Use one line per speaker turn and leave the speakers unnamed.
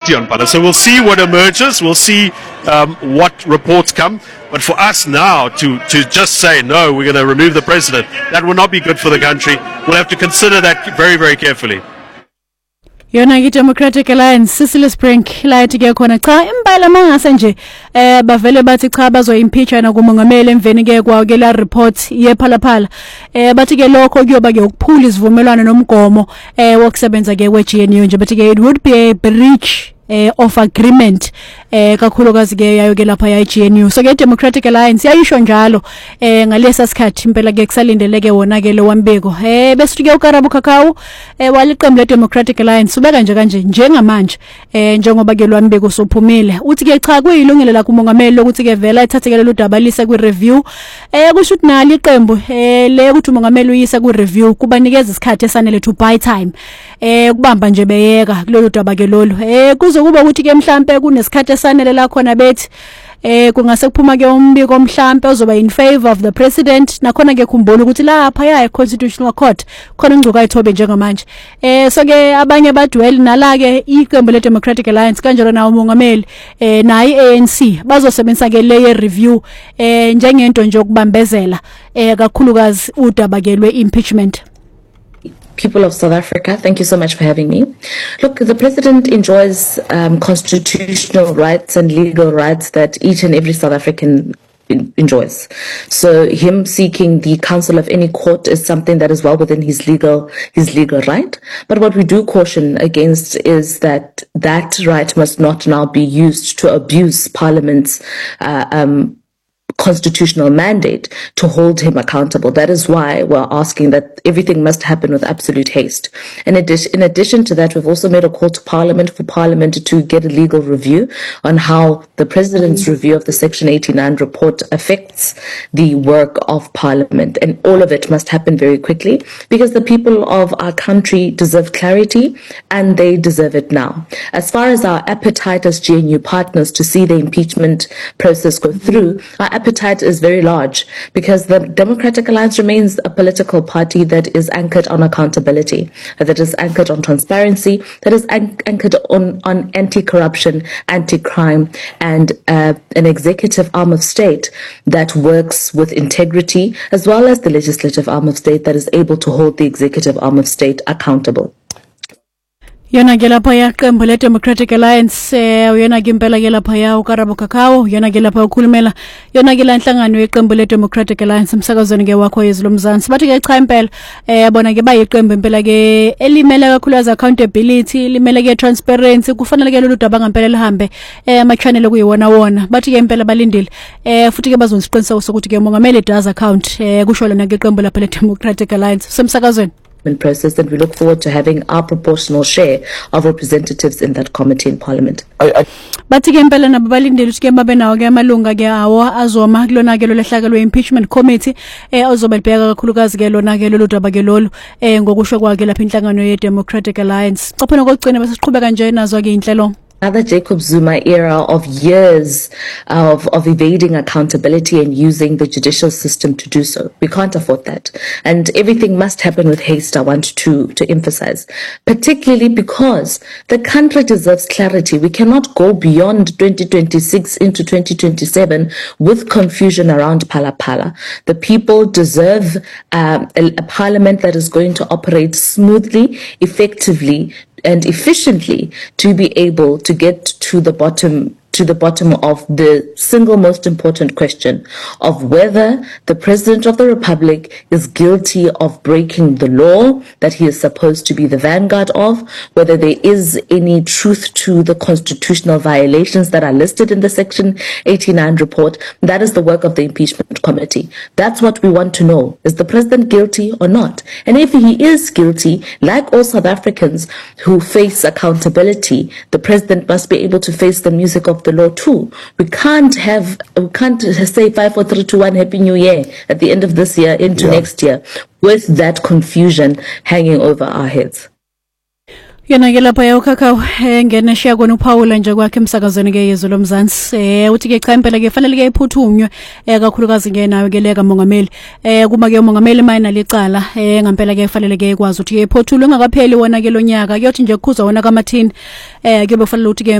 clarity on Pala. So we'll see what emerges. We'll see what reports come. But for us now to just say, no, we're going to remove the president, that will not be good for the country. We'll have to consider that very, very carefully.
Yona Democratic Alliance Cecily Spring lathi ke khona cha impala mangase nje bavele bathi cha bazo impeach na kumongameli emveni ke kwake la report yephalaphala bathi ke lokho kuyoba ke ukuphula isivumelwano nomgomo wokusebenza ke we-GNU nje bathi ke it would be a breach of agreement kakhulukazi ke yayo ke lapha ya-GNU. So ke Democratic Alliance yayisho njalo ngalesa sikhathi impela ke kusalindeleke wona ke lo wambeko bese ke uKarabo Kakao waliqembu le-Democratic Alliance ubeka nje kanje njengamanje njengoba ke lwambeko usuphumile uthi ke cha kuyilungelo la kumongameli lokuthi ke vela ethathe ke lolu daba lise kwi-review kusho ukuthi nali iqembu le ukuthi umongameli uyise kwi-review kubanikeza isikhathi esanele to buy time kubamba nje beyeka kulolu daba ke lolu kuzokuba ukuthi ke mhlambe kunesikhathi esanele la khona bethi kungase kuphuma ke umbiko mhlambe ozoba in favor of the president nakhona ke khumbula ukuthi lapha ya constitutional court khona ungcuka ayithobe njengamanje so ke abanye badweli nala ke iqembu le Democratic Alliance kanjalo nawo umongameli nayi ANC bazosebenzisa ke le review njengento nje okubambezela kakhulukazi udaba ke lwe impeachment.
People of South Africa, thank you so much for having me. Look, the president enjoys constitutional rights and legal rights that each and every South African enjoys. So him seeking the counsel of any court is something that is well within his legal right. But what we do caution against is that right must not now be used to abuse Parliament's constitutional mandate to hold him accountable. That is why we're asking that everything must happen with absolute haste. In addition to that, we've also made a call to Parliament for Parliament to get a legal review on how the President's review of the Section 89 report affects the work of Parliament. And all of it must happen very quickly because the people of our country deserve clarity and they deserve it now. As far as our appetite as GNU partners to see the impeachment process go through, our appetite is very large because the Democratic Alliance remains a political party that is anchored on accountability, that is anchored on transparency, that is anchored on anti-corruption, anti-crime, and an executive arm of state that works with integrity, as well as the legislative arm of state that is able to hold the executive arm of state accountable.
Yona ke lapha ya qembu le Democratic Alliance yona ke impela ke lapha ya uKarabo Kakao yona ke lapha ukhulumela yona ke la inhlangano yeqembu le Democratic Alliance umsakazweni ke wakho yezilo Mzansi bathi ke cha impela bona ke bayiqembu impela ke elimele kakhulu as accountability limele ke transparency kufanele ke lolu daba ngempela lihambe ama channel kuyiwona wona bathi ke impela balindile futhi ke bazonisiqiniseka sokuthi ke umongameli does account kusho lona ke iqembu lapha le Democratic Alliance semsakazweni
process, and we look forward to having our proportional share of representatives in that committee in Parliament.
Bathi ke impela nabo balindele ukuthi ke babe nawo ke amalunga ke awo azoma kulona ke lo lehlaka lo impeachment committee ozoba libheka kakhulukazi ke lona ke lolu daba ke lolu ngokusho kwakhe lapha inhlangano ye Democratic Alliance caphona kokugcina bese siqhubeka nje nazo ke inhlelo.
Another Jacob Zuma era of years of evading accountability and using the judicial system to do so. We can't afford that. And everything must happen with haste, I want to emphasize. Particularly because the country deserves clarity. We cannot go beyond 2026 into 2027 with confusion around Phala. The people deserve a parliament that is going to operate smoothly, effectively, and efficiently to be able to get to the bottom of the single most important question of whether the President of the Republic is guilty of breaking the law that he is supposed to be the vanguard of, whether there is any truth to the constitutional violations that are listed in the Section 89 report. That is the work of the impeachment committee. That's what we want to know. Is the President guilty or not? And if he is guilty, like all South Africans who face accountability, the President must be able to face the music of the law too. We can't say 5, 4, 3, 2, 1 Happy New Year at the end of this year into next year with that confusion hanging over our heads.
Yona ke lapha ya Kakao ngene share kona uPaula nje kwakhe emsakazweni ke yezolo Mzansi uthi ke cha impela ke fanele ke iphuthunywe kakhulukazi ke nawe ke leka mongameli kuma ke umongameli mayina licala ngempela ke fanele ke ikwazi ukuthi ke iphothulwe ngakapheli wona ke lonyaka kuyothi nje kukhuzwa wona kaMathini kuyobe fanele ukuthi ke